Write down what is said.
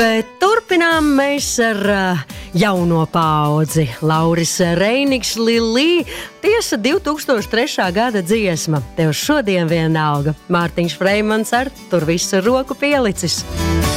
Bet turpinām mēs ar jauno paudzi. Lauris Reinigs, Lilī, tiesa 2003. gada dziesma. Tev šodien vienalga. Mārtiņš Freimans ar tur visu roku pielicis.